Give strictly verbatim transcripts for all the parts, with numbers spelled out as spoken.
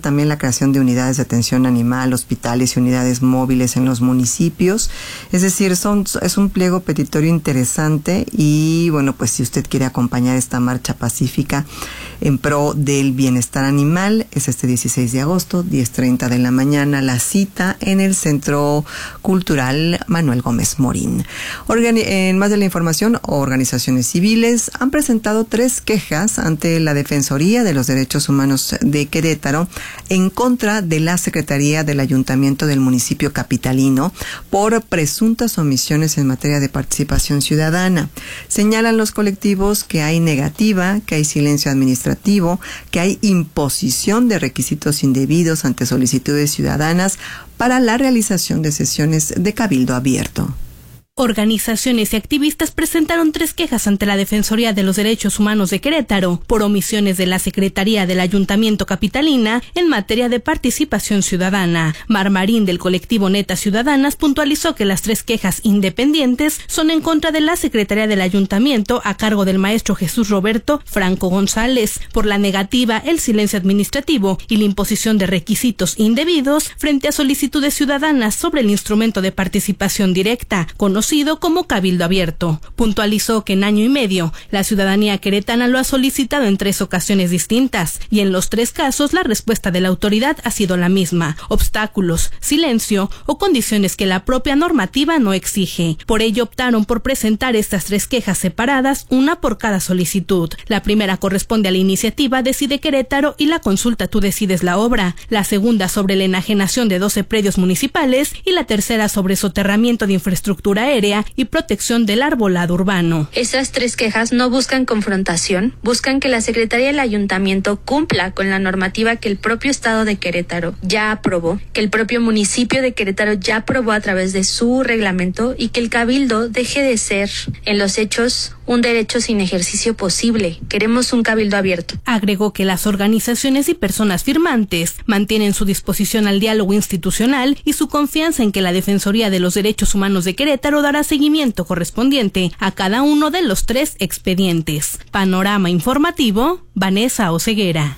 también la creación de unidades de atención animal, hospitales y unidades móviles en los municipios. Es decir, son, es un pliego petitorio interesante y bueno, pues si usted quiere acompañar esta marcha pacífica en pro del bienestar animal, es este dieciséis de agosto, diez treinta de la mañana, la cita en el Centro Cultural Manuel Gómez Morín. Organi- en más de la información, organizaciones civiles han presentado tres quejas ante la Defensoría de los Derechos Humanos de Querétaro en contra de la Secretaría del Ayuntamiento del municipio capitalino por presuntas omisiones en materia de participación ciudadana. Señalan los colectivos que hay negativa, que hay silencio administrativo, que hay imposición de requisitos indebidos ante solicitudes ciudadanas para la realización de sesiones de cabildo abierto. Organizaciones y activistas presentaron tres quejas ante la Defensoría de los Derechos Humanos de Querétaro por omisiones de la Secretaría del Ayuntamiento capitalina en materia de participación ciudadana. Mar Marín, del colectivo Netas Ciudadanas, puntualizó que las tres quejas independientes son en contra de la Secretaría del Ayuntamiento a cargo del maestro Jesús Roberto Franco González por la negativa, el silencio administrativo y la imposición de requisitos indebidos frente a solicitudes ciudadanas sobre el instrumento de participación directa, conocido como cabildo abierto. Puntualizó que en año y medio la ciudadanía queretana lo ha solicitado en tres ocasiones distintas y en los tres casos la respuesta de la autoridad ha sido la misma: obstáculos, silencio o condiciones que la propia normativa no exige. Por ello optaron por presentar estas tres quejas separadas, una por cada solicitud. La primera corresponde a la iniciativa Decide Querétaro y la consulta Tú decides la obra, la segunda sobre la enajenación de doce predios municipales y la tercera sobre soterramiento de infraestructura aérea y protección del arbolado urbano. Estas tres quejas no buscan confrontación, buscan que la Secretaría del Ayuntamiento cumpla con la normativa que el propio Estado de Querétaro ya aprobó, que el propio municipio de Querétaro ya aprobó a través de su reglamento y que el cabildo deje de ser, en los hechos, un derecho sin ejercicio posible. Queremos un cabildo abierto. Agregó que las organizaciones y personas firmantes mantienen su disposición al diálogo institucional y su confianza en que la Defensoría de los Derechos Humanos de Querétaro dará seguimiento correspondiente a cada uno de los tres expedientes. Panorama informativo, Vanessa Oseguera.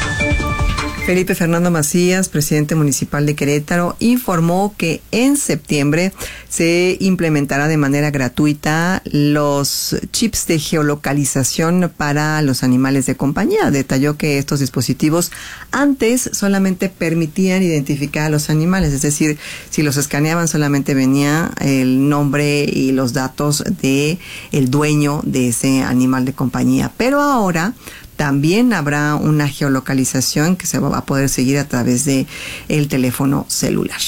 Felipe Fernando Macías, presidente municipal de Querétaro, informó que en septiembre se implementará de manera gratuita los chips de geolocalización para los animales de compañía. Detalló que estos dispositivos antes solamente permitían identificar a los animales, es decir, si los escaneaban solamente venía el nombre y los datos de el dueño de ese animal de compañía. Pero ahora también habrá una geolocalización que se va a poder seguir a través de el teléfono celular.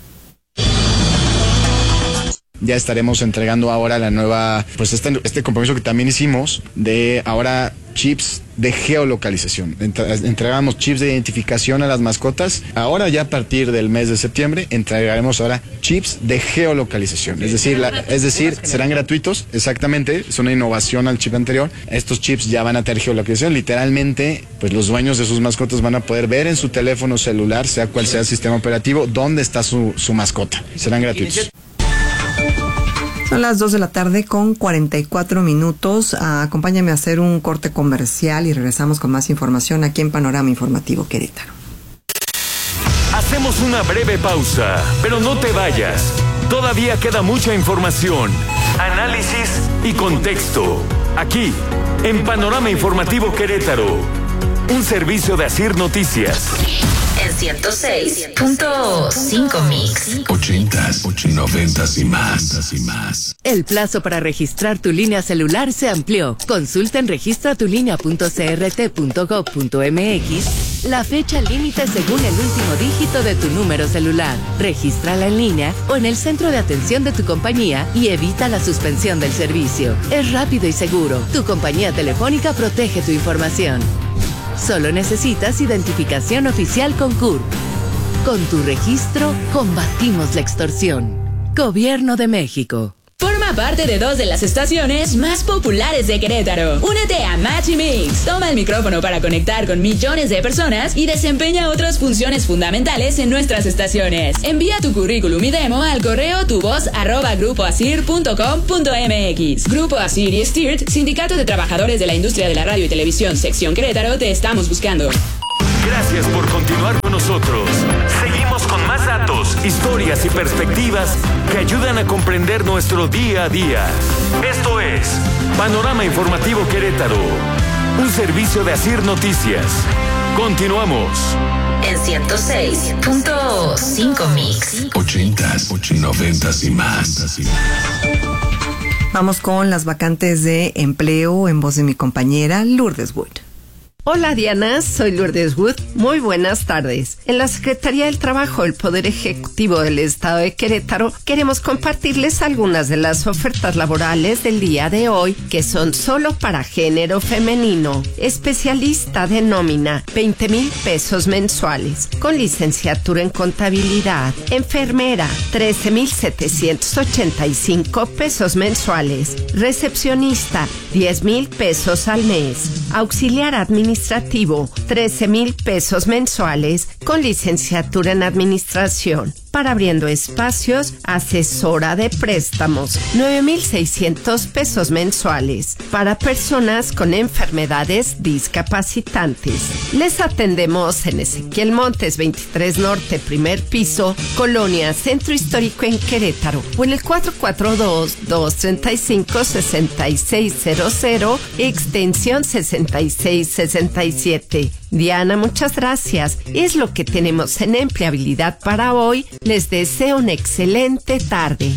Ya estaremos entregando ahora la nueva, pues este, este compromiso que también hicimos de ahora chips de geolocalización. Entregamos chips de identificación a las mascotas. Ahora ya a partir del mes de septiembre entregaremos ahora chips de geolocalización. Es decir, la, es decir, serán gratuitos, exactamente, es una innovación al chip anterior. Estos chips ya van a tener geolocalización. Literalmente, pues los dueños de sus mascotas van a poder ver en su teléfono celular, sea cual sea el sistema operativo, dónde está su, su mascota. Serán gratuitos. Son las dos de la tarde con cuarenta y cuatro minutos. Ah, acompáñame a hacer un corte comercial y regresamos con más información aquí en Panorama Informativo Querétaro. Hacemos una breve pausa, pero no te vayas. Todavía queda mucha información, análisis y contexto. Aquí, en Panorama Informativo Querétaro. Un servicio de Asir Noticias. En ciento seis punto cinco Mix. Ochentas, noventas y más. y más. El plazo para registrar tu línea celular se amplió. Consulta en registra tu línea punto c r t punto gob punto m x la fecha límite según el último dígito de tu número celular. Regístrala en línea o en el centro de atención de tu compañía y evita la suspensión del servicio. Es rápido y seguro. Tu compañía telefónica protege tu información. Solo necesitas identificación oficial con C U R P. Con tu registro, combatimos la extorsión. Gobierno de México. Forma parte de dos de las estaciones más populares de Querétaro. Únete a Match y Mix. Toma el micrófono para conectar con millones de personas y desempeña otras funciones fundamentales en nuestras estaciones. Envía tu currículum y demo al correo tuvoz arroba grupo asir punto com punto m x. Grupo Asir y Stirt, Sindicato de Trabajadores de la Industria de la Radio y Televisión, Sección Querétaro, te estamos buscando. Gracias por continuar con nosotros. Seguimos con más datos, historias y perspectivas que ayudan a comprender nuestro día a día. Esto es Panorama Informativo Querétaro, un servicio de Asir Noticias. Continuamos. En ciento seis punto cinco Mix. Ochentas, noventas y más. Vamos con las vacantes de empleo en voz de mi compañera Lourdes Wood. Hola Diana, soy Lourdes Wood. Muy buenas tardes. En la Secretaría del Trabajo del Poder Ejecutivo del Estado de Querétaro queremos compartirles algunas de las ofertas laborales del día de hoy que son solo para género femenino. Especialista de nómina, veinte mil pesos mensuales, con licenciatura en contabilidad. Enfermera, trece mil setecientos ochenta y cinco pesos mensuales. Recepcionista, diez mil pesos al mes. Auxiliar administrativo. Administrativo, trece mil pesos mensuales con licenciatura en administración. Para Abriendo Espacios, asesora de préstamos, nueve mil seiscientos pesos mensuales. Para personas con enfermedades discapacitantes. Les atendemos en Ezequiel Montes veintitrés Norte, primer piso, Colonia Centro Histórico en Querétaro. O en el cuatro cuatro dos, dos tres cinco, seis seis cero cero, extensión sesenta y seis sesenta y siete. Diana, muchas gracias. Es lo que tenemos en empleabilidad para hoy. Les deseo una excelente tarde.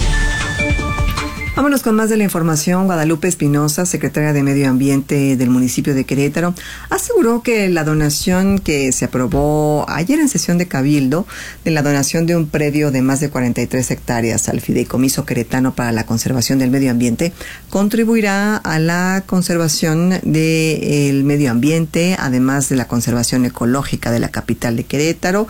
Vámonos con más de la información. Guadalupe Espinosa, secretaria de Medio Ambiente del municipio de Querétaro, aseguró que la donación que se aprobó ayer en sesión de Cabildo, de la donación de un predio de más de cuarenta y tres hectáreas al Fideicomiso Queretano para la Conservación del Medio Ambiente, contribuirá a la conservación del medio ambiente, además de la conservación ecológica de la capital de Querétaro,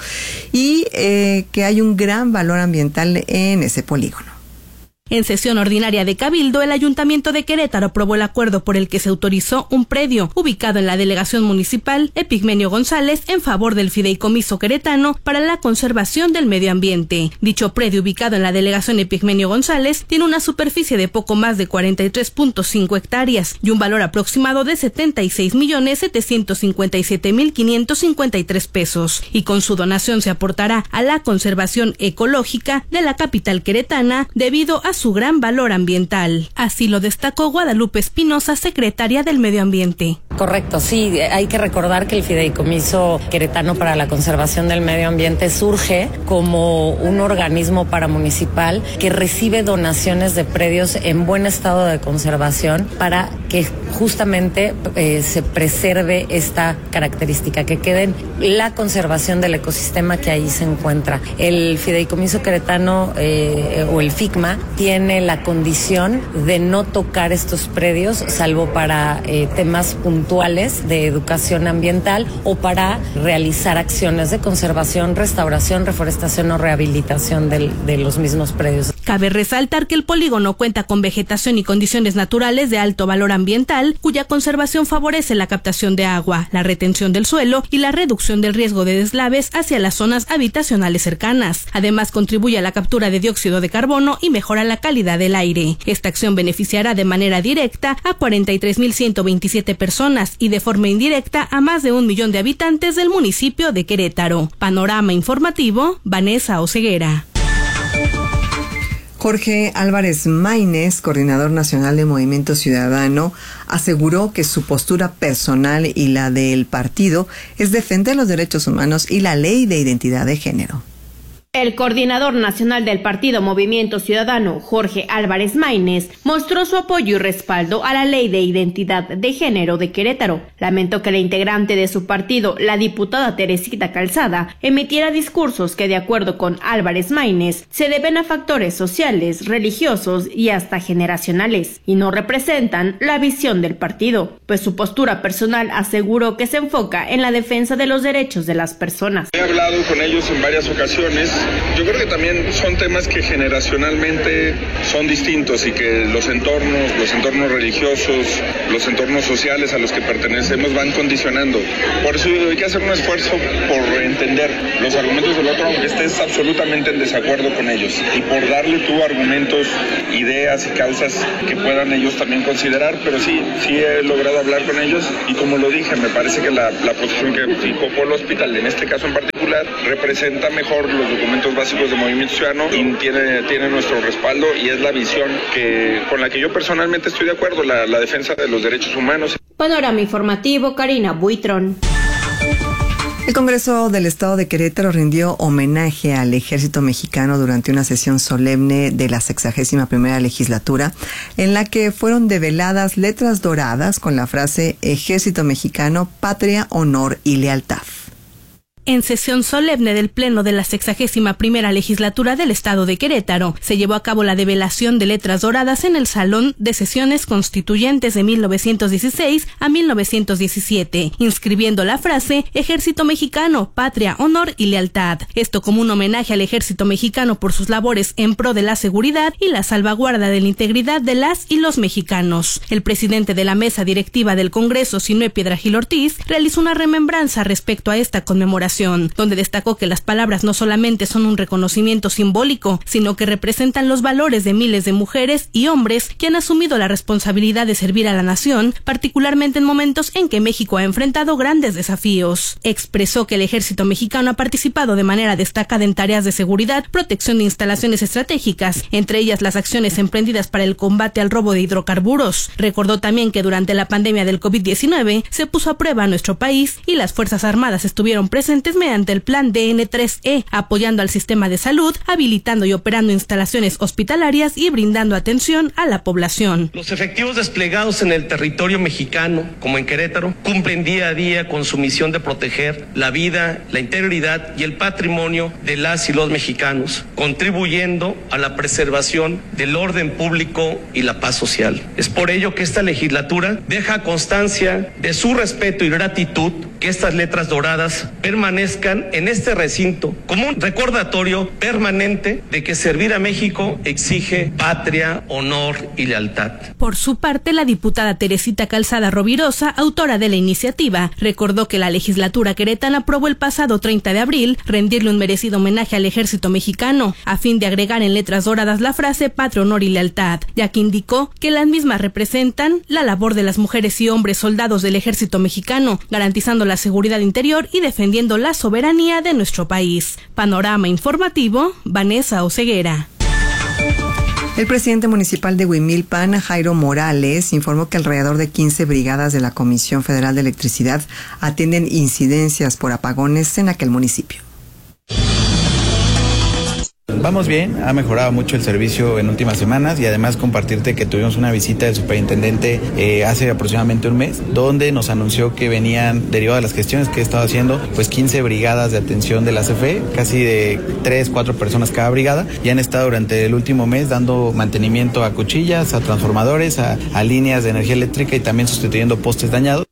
y eh, que hay un gran valor ambiental en ese polígono. En sesión ordinaria de Cabildo, el Ayuntamiento de Querétaro aprobó el acuerdo por el que se autorizó un predio ubicado en la delegación municipal Epigmenio González en favor del Fideicomiso Queretano para la conservación del medio ambiente. Dicho predio, ubicado en la delegación Epigmenio González, tiene una superficie de poco más de cuarenta y tres punto cinco hectáreas y un valor aproximado de setenta y seis millones setecientos cincuenta y siete mil quinientos cincuenta y tres pesos. Y con su donación se aportará a la conservación ecológica de la capital queretana debido a su gran valor ambiental. Así lo destacó Guadalupe Espinosa, secretaria del Medio Ambiente. Correcto, sí, hay que recordar que el Fideicomiso Queretano para la Conservación del Medio Ambiente surge como un organismo paramunicipal que recibe donaciones de predios en buen estado de conservación para que justamente eh, se preserve esta característica, que quede la conservación del ecosistema que ahí se encuentra. El Fideicomiso Queretano eh, o el FICMA tiene la condición de no tocar estos predios, salvo para eh, temas puntuales de educación ambiental o para realizar acciones de conservación, restauración, reforestación o rehabilitación del, de los mismos predios. Cabe resaltar que el polígono cuenta con vegetación y condiciones naturales de alto valor ambiental, cuya conservación favorece la captación de agua, la retención del suelo y la reducción del riesgo de deslaves hacia las zonas habitacionales cercanas. Además, contribuye a la captura de dióxido de carbono y mejora la calidad del aire. Esta acción beneficiará de manera directa a cuarenta y tres mil ciento veintisiete personas y de forma indirecta a más de un millón de habitantes del municipio de Querétaro. Panorama informativo, Vanessa Oseguera. Jorge Álvarez Maínez, coordinador nacional de Movimiento Ciudadano, aseguró que su postura personal y la del partido es defender los derechos humanos y la ley de identidad de género. El coordinador nacional del partido Movimiento Ciudadano, Jorge Álvarez Maínez, mostró su apoyo y respaldo a la Ley de Identidad de Género de Querétaro. Lamentó que la integrante de su partido, la diputada Teresita Calzada, emitiera discursos que, de acuerdo con Álvarez Maínez, se deben a factores sociales, religiosos y hasta generacionales, y no representan la visión del partido, pues su postura personal aseguró que se enfoca en la defensa de los derechos de las personas. He hablado con ellos en varias ocasiones. Yo creo que también son temas que generacionalmente son distintos y que los entornos, los entornos religiosos, los entornos sociales a los que pertenecemos van condicionando. Por eso hay que hacer un esfuerzo por entender los argumentos del otro, aunque estés absolutamente en desacuerdo con ellos, y por darle tú argumentos, ideas y causas que puedan ellos también considerar. Pero sí, sí he logrado hablar con ellos y, como lo dije, me parece que la, la posición que fijó Polo Hospital en este caso en particular particular representa mejor los documentos básicos de Movimiento Ciudadano y tiene, tiene nuestro respaldo y es la visión que con la que yo personalmente estoy de acuerdo, la, la defensa de los derechos humanos. Panorama informativo, Karina Buitrón. El Congreso del Estado de Querétaro rindió homenaje al Ejército Mexicano durante una sesión solemne de la sexagésima primera legislatura, en la que fueron develadas letras doradas con la frase Ejército Mexicano, Patria, Honor y Lealtad. En sesión solemne del Pleno de la sexagésima primera legislatura del Estado de Querétaro, se llevó a cabo la develación de letras doradas en el Salón de Sesiones Constituyentes de mil novecientos dieciséis a mil novecientos diecisiete, inscribiendo la frase Ejército Mexicano, Patria, Honor y Lealtad. Esto como un homenaje al Ejército Mexicano por sus labores en pro de la seguridad y la salvaguarda de la integridad de las y los mexicanos. El presidente de la mesa directiva del Congreso, Sinué Piedrahíl Ortiz, realizó una remembranza respecto a esta conmemoración, donde destacó que las palabras no solamente son un reconocimiento simbólico, sino que representan los valores de miles de mujeres y hombres que han asumido la responsabilidad de servir a la nación, particularmente en momentos en que México ha enfrentado grandes desafíos. Expresó que el Ejército Mexicano ha participado de manera destacada en tareas de seguridad, protección de instalaciones estratégicas, entre ellas las acciones emprendidas para el combate al robo de hidrocarburos. Recordó también que durante la pandemia del COVID diecinueve se puso a prueba a nuestro país y las Fuerzas Armadas estuvieron presentes mediante el plan D N tres E, apoyando al sistema de salud, habilitando y operando instalaciones hospitalarias y brindando atención a la población. Los efectivos desplegados en el territorio mexicano, como en Querétaro, cumplen día a día con su misión de proteger la vida, la integridad y el patrimonio de las y los mexicanos, contribuyendo a la preservación del orden público y la paz social. Es por ello que esta legislatura deja constancia de su respeto y gratitud que estas letras doradas permanezcan en este recinto como un recordatorio permanente de que servir a México exige patria, honor y lealtad. Por su parte, la diputada Teresita Calzada Rovirosa, autora de la iniciativa, recordó que la legislatura queretana aprobó el pasado treinta de abril rendirle un merecido homenaje al Ejército Mexicano, a fin de agregar en letras doradas la frase patria, honor y lealtad, ya que indicó que las mismas representan la labor de las mujeres y hombres soldados del Ejército Mexicano, garantizando la seguridad interior y defendiendo la soberanía de nuestro país. Panorama informativo, Vanessa Oseguera. El presidente municipal de Huimilpan, Jairo Morales, informó que alrededor de quince brigadas de la Comisión Federal de Electricidad atienden incidencias por apagones en aquel municipio. Vamos bien, ha mejorado mucho el servicio en últimas semanas y además compartirte que tuvimos una visita del superintendente eh, hace aproximadamente un mes, donde nos anunció que venían, derivado de las gestiones que he estado haciendo, pues quince brigadas de atención de la C F E, casi de tres, cuatro personas cada brigada, y han estado durante el último mes dando mantenimiento a cuchillas, a transformadores, a, a líneas de energía eléctrica y también sustituyendo postes dañados.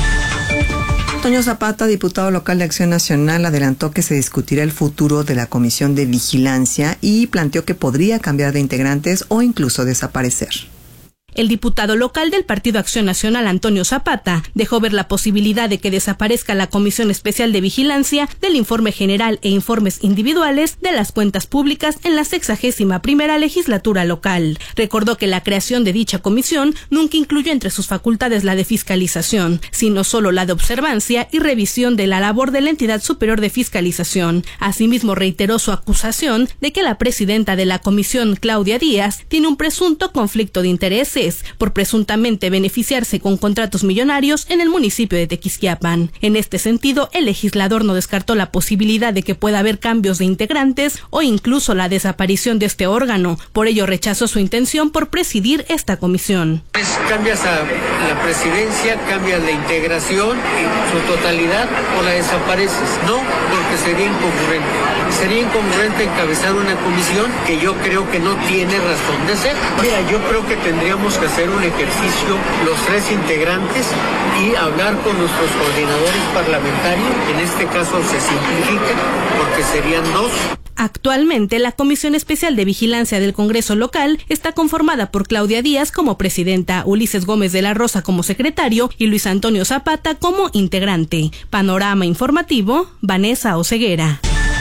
Antonio Zapata, diputado local de Acción Nacional, adelantó que se discutirá el futuro de la Comisión de Vigilancia y planteó que podría cambiar de integrantes o incluso desaparecer. El diputado local del Partido Acción Nacional, Antonio Zapata, dejó ver la posibilidad de que desaparezca la Comisión Especial de Vigilancia del informe general e informes individuales de las cuentas públicas en la sexagésima primera legislatura local. Recordó que la creación de dicha comisión nunca incluyó entre sus facultades la de fiscalización, sino solo la de observancia y revisión de la labor de la entidad superior de fiscalización. Asimismo, reiteró su acusación de que la presidenta de la comisión, Claudia Díaz, tiene un presunto conflicto de intereses por presuntamente beneficiarse con contratos millonarios en el municipio de Tequisquiapan. En este sentido, el legislador no descartó la posibilidad de que pueda haber cambios de integrantes o incluso la desaparición de este órgano. Por ello, rechazó su intención por presidir esta comisión. Pues cambias a la presidencia, cambias la integración, su totalidad, o la desapareces. No, porque sería incongruente. Sería incongruente encabezar una comisión que yo creo que no tiene razón de ser. Mira, yo creo que tendríamos que hacer un ejercicio los tres integrantes y hablar con nuestros coordinadores parlamentarios. En este caso se simplifica porque serían dos. Actualmente, la Comisión Especial de Vigilancia del Congreso local está conformada por Claudia Díaz como presidenta, Ulises Gómez de la Rosa como secretario y Luis Antonio Zapata como integrante. Panorama informativo, Vanessa Oseguera.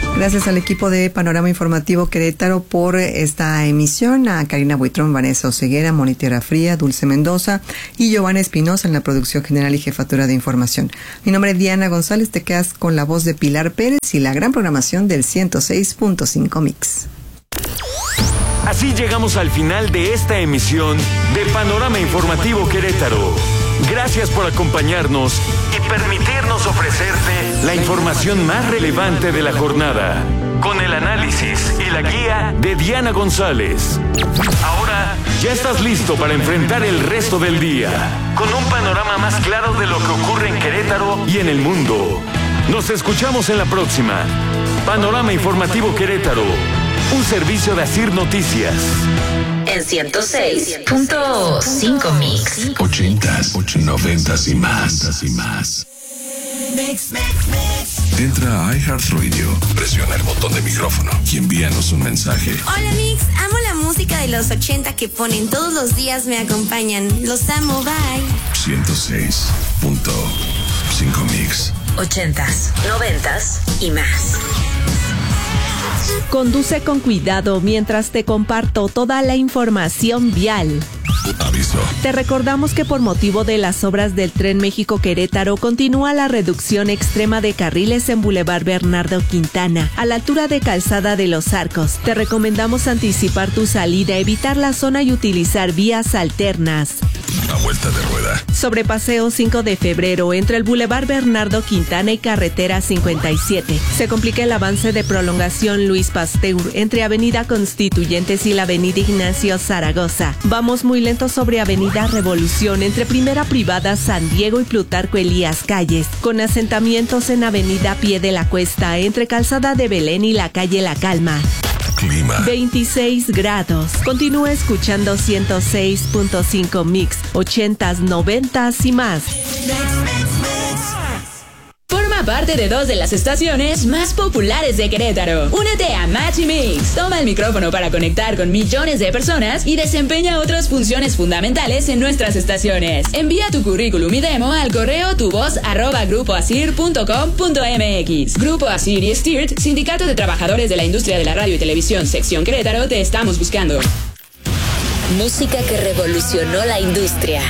Gracias al equipo de Panorama Informativo Querétaro por esta emisión, a Karina Buitrón, Vanessa Oseguera, Mónica Fría, Dulce Mendoza y Giovanna Espinosa en la producción general y jefatura de información. Mi nombre es Diana González, te quedas con la voz de Pilar Pérez y la gran programación del ciento seis punto cinco Mix. Así llegamos al final de esta emisión de Panorama Informativo Querétaro. Gracias por acompañarnos y permitirnos ofrecerte la información más relevante de la jornada, con el análisis y la guía de Diana González. Ahora ya estás listo para enfrentar el resto del día, con un panorama más claro de lo que ocurre en Querétaro y en el mundo. Nos escuchamos en la próxima. Panorama Informativo Querétaro, un servicio de Asir Noticias. En ciento seis punto cinco Mix. Ochentas, noventas y más. y más. Mix, mix, mix. Entra a iHeartRadio, presiona el botón de micrófono y envíanos un mensaje. Hola Mix, amo la música de los ochenta que ponen todos los días, me acompañan. Los amo, bye. ciento seis punto cinco Mix. Ochentas, noventas y más. Conduce con cuidado mientras te comparto toda la información vial. Aviso. Te recordamos que por motivo de las obras del Tren México-Querétaro continúa la reducción extrema de carriles en Boulevard Bernardo Quintana, a la altura de Calzada de los Arcos. Te recomendamos anticipar tu salida, evitar la zona y utilizar vías alternas. A vuelta de rueda. Sobre Paseo cinco de febrero, entre el Boulevard Bernardo Quintana y Carretera cincuenta y siete. Se complica el avance de prolongación Luis Pasteur entre Avenida Constituyentes y la Avenida Ignacio Zaragoza. Vamos muy lento sobre Avenida Revolución entre Primera Privada San Diego y Plutarco Elías Calles, con asentamientos en Avenida Pie de la Cuesta entre Calzada de Belén y la calle La Calma. Clima. veintiséis grados. Continúa escuchando ciento seis punto cinco Mix, ochentas, noventas y más. Forma parte de dos de las estaciones más populares de Querétaro. Únete a Match y Mix. Toma el micrófono para conectar con millones de personas y desempeña otras funciones fundamentales en nuestras estaciones. Envía tu currículum y demo al correo tuvoz arroba grupoasir punto com punto mx. Grupo Asir y Stirt, Sindicato de Trabajadores de la Industria de la Radio y Televisión, Sección Querétaro, te estamos buscando. Música que revolucionó la industria.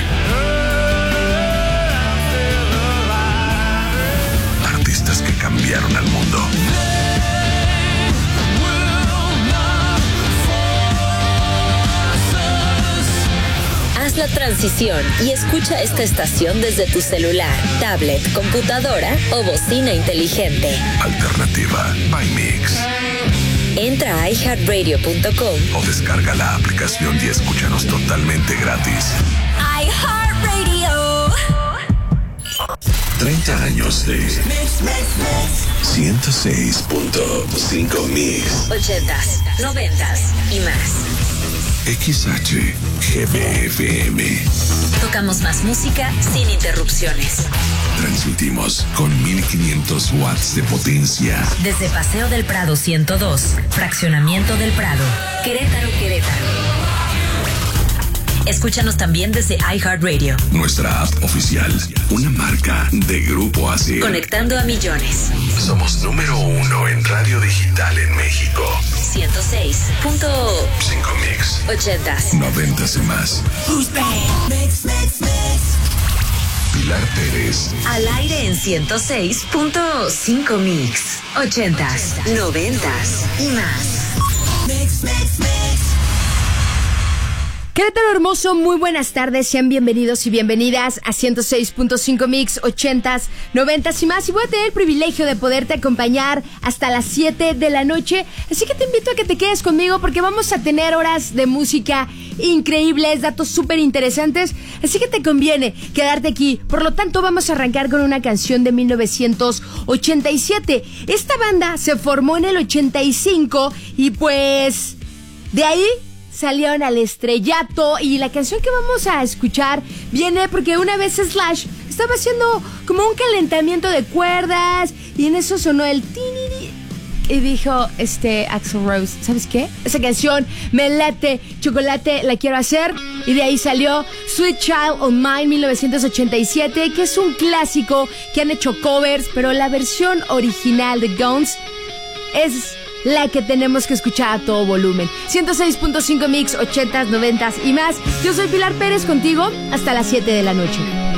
Artistas que cambiaron al mundo. Haz la transición y escucha esta estación desde tu celular, tablet, computadora o bocina inteligente. Alternativa by Mix. Entra a i heart radio punto com o descarga la aplicación y escúchanos totalmente gratis. iHeartRadio. treinta años de ciento seis punto cinco Mix. Ochentas, noventas y más. X H G B F M. Tocamos más música sin interrupciones. Transmitimos con mil quinientos watts de potencia. Desde Paseo del Prado ciento dos, Fraccionamiento del Prado, Querétaro, Querétaro. Escúchanos también desde iHeartRadio. Nuestra app oficial, una marca de Grupo Asir. Conectando a millones. Somos número uno en radio digital en México. ciento seis punto cinco Mix. Ochentas. Noventas y más. Mix, mix, mix. Pilar Pérez. Al aire en ciento seis punto cinco Mix. Ochentas, noventas y más. Mix, mix, mix. Querétaro hermoso, muy buenas tardes, sean bienvenidos y bienvenidas a ciento seis punto cinco Mix, ochentas, noventas y más. Y voy a tener el privilegio de poderte acompañar hasta las siete de la noche, así que te invito a que te quedes conmigo porque vamos a tener horas de música increíbles, datos súper interesantes, así que te conviene quedarte aquí. Por lo tanto, vamos a arrancar con una canción de mil novecientos ochenta y siete. Esta banda se formó en el ochenta y cinco y pues de ahí salieron al estrellato, y la canción que vamos a escuchar viene porque una vez Slash estaba haciendo como un calentamiento de cuerdas y en eso sonó el tiniri y dijo este Axl Rose, ¿sabes qué? Esa canción me late, chocolate, la quiero hacer, y de ahí salió Sweet Child of Mine mil novecientos ochenta y siete, que es un clásico que han hecho covers, pero la versión original de Guns es la que tenemos que escuchar a todo volumen. ciento seis punto cinco Mix, ochentas, noventas y más. Yo soy Pilar Pérez contigo hasta las siete de la noche.